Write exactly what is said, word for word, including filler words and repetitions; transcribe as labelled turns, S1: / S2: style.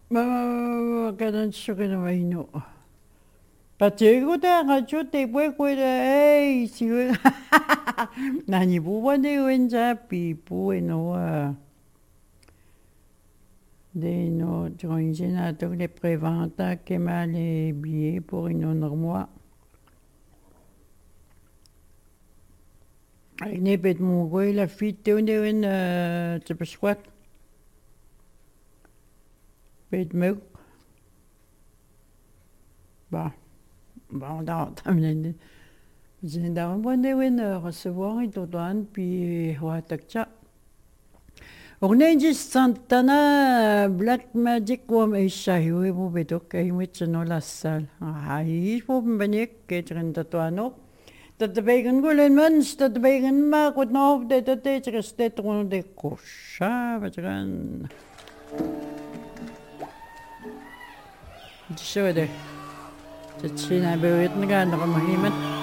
S1: 뭐 그런 식으로 와이노. 바제고다 가지고 대보고다 에이 지금 나니 부번에 왠자 비부에노아 des nos ordinateurs les préventa que mal les billets pour une autre mois. Ne bet mon goy la fille te une une tu peux squat. Bet me bah bah on a terminé. J'ai dans bon de une recevoir et tout douane puis ouais tac Ornegi Santana Black Magic Wom Ishayu mo bedok kay mit no lasal. Ay po banik kay trentatuano. Tatabagan ko len man tatabagan ma ko no de de de de trono de kosha batran. Sure de. China bewit nga nakamahimat.